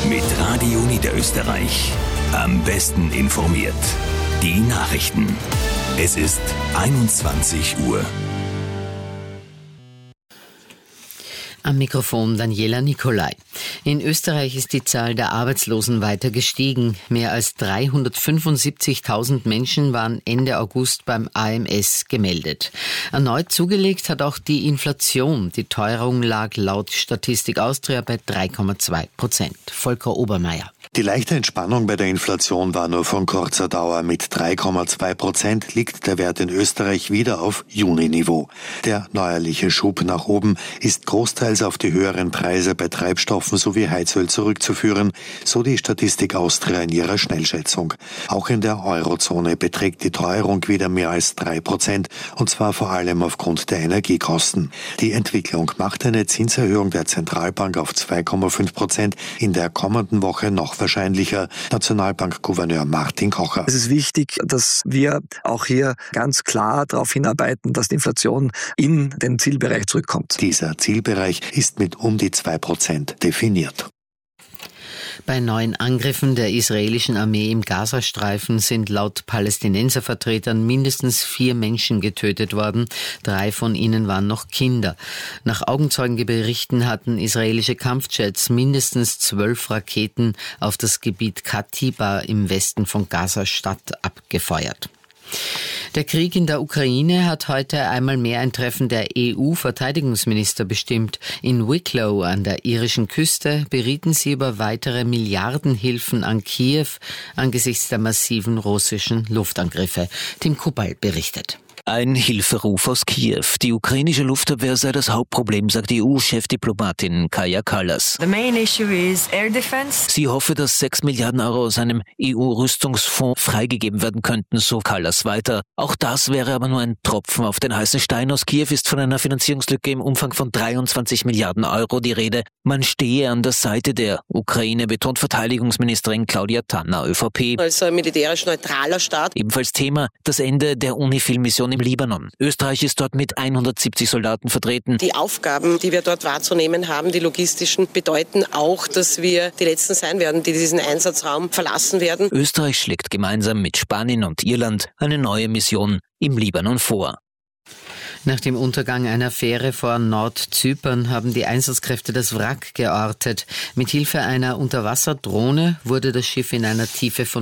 Mit Radio Niederösterreich. Am besten informiert. Die Nachrichten. Es ist 21 Uhr. Am Mikrofon Daniela Nicolai. In Österreich ist die Zahl der Arbeitslosen weiter gestiegen. Mehr als 375.000 Menschen waren Ende August beim AMS gemeldet. Erneut zugelegt hat auch die Inflation. Die Teuerung lag laut Statistik Austria bei 3,2%. Volker Obermeier. Die leichte Entspannung bei der Inflation war nur von kurzer Dauer. Mit 3,2% liegt der Wert in Österreich wieder auf Juni-Niveau. Der neuerliche Schub nach oben ist großteils auf die höheren Preise bei Treibstoffen sowie Heizöl zurückzuführen, so die Statistik Austria in ihrer Schnellschätzung. Auch in der Eurozone beträgt die Teuerung wieder mehr als 3%, und zwar vor allem aufgrund der Energiekosten. Die Entwicklung macht eine Zinserhöhung der Zentralbank auf 2,5% in der kommenden Woche noch wahrscheinlicher. Nationalbankgouverneur Martin Kocher. Es ist wichtig, dass wir auch hier ganz klar darauf hinarbeiten, dass die Inflation in den Zielbereich zurückkommt. Dieser Zielbereich ist mit um die 2% definiert. Bei neuen Angriffen der israelischen Armee im Gazastreifen sind laut Palästinenservertretern mindestens 4 Menschen getötet worden. 3 von ihnen waren noch Kinder. Nach Augenzeugenberichten hatten israelische Kampfjets mindestens 12 Raketen auf das Gebiet Katiba im Westen von Gaza-Stadt abgefeuert. Der Krieg in der Ukraine hat heute einmal mehr ein Treffen der EU-Verteidigungsminister bestimmt. In Wicklow an der irischen Küste berieten sie über weitere Milliardenhilfen an Kiew angesichts der massiven russischen Luftangriffe. Tim Kubal berichtet. Ein Hilferuf aus Kiew. Die ukrainische Luftabwehr sei das Hauptproblem, sagt EU-Chefdiplomatin Kaja Kallas. The main issue is air defense. Sie hoffe, dass 6 Milliarden Euro aus einem EU-Rüstungsfonds freigegeben werden könnten, so Kallas weiter. Auch das wäre aber nur ein Tropfen auf den heißen Stein. Aus Kiew ist von einer Finanzierungslücke im Umfang von 23 Milliarden Euro die Rede. Man stehe an der Seite der Ukraine, betont Verteidigungsministerin Claudia Tanner, ÖVP. Als militärisch neutraler Staat. Ebenfalls Thema das Ende der UNIFIL-Mission im Libanon. Österreich ist dort mit 170 Soldaten vertreten. Die Aufgaben, die wir dort wahrzunehmen haben, die logistischen, bedeuten auch, dass wir die Letzten sein werden, die diesen Einsatzraum verlassen werden. Österreich schlägt gemeinsam mit Spanien und Irland eine neue Mission im Libanon vor. Nach dem Untergang einer Fähre vor Nordzypern haben die Einsatzkräfte das Wrack geortet. Mit Hilfe einer Unterwasserdrohne wurde das Schiff in einer Tiefe von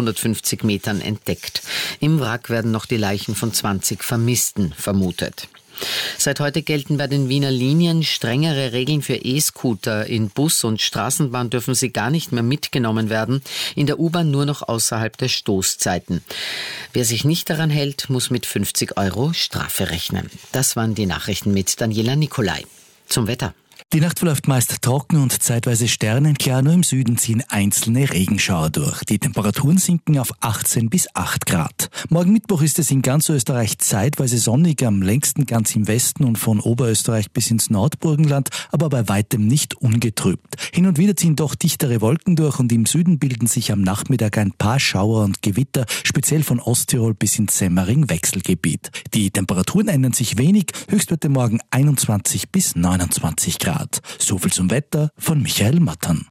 550 Metern entdeckt. Im Wrack werden noch die Leichen von 20 Vermissten vermutet. Seit heute gelten bei den Wiener Linien strengere Regeln für E-Scooter. In Bus und Straßenbahn dürfen sie gar nicht mehr mitgenommen werden, in der U-Bahn nur noch außerhalb der Stoßzeiten. Wer sich nicht daran hält, muss mit 50 € Strafe rechnen. Das waren die Nachrichten mit Daniela Nicolai. Zum Wetter. Die Nacht verläuft meist trocken und zeitweise sternenklar, nur im Süden ziehen einzelne Regenschauer durch. Die Temperaturen sinken auf 18 bis 8 Grad. Morgen Mittwoch ist es in ganz Österreich zeitweise sonnig, am längsten ganz im Westen und von Oberösterreich bis ins Nordburgenland, aber bei weitem nicht ungetrübt. Hin und wieder ziehen doch dichtere Wolken durch und im Süden bilden sich am Nachmittag ein paar Schauer und Gewitter, speziell von Osttirol bis ins Semmering-Wechselgebiet. Die Temperaturen ändern sich wenig, Höchstwerte morgen 21 bis 29 Grad. So viel zum Wetter von Michael Mattern.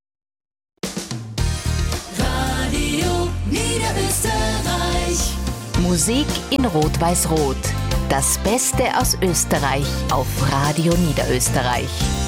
Radio Niederösterreich. Musik in Rot-Weiß-Rot. Das Beste aus Österreich auf Radio Niederösterreich.